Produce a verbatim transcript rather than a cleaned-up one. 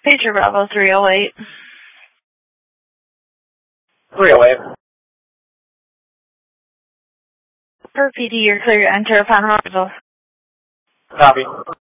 Pager Bravo three oh eight. three oh eight. Per P D, you're clear to enter upon arrival. Copy.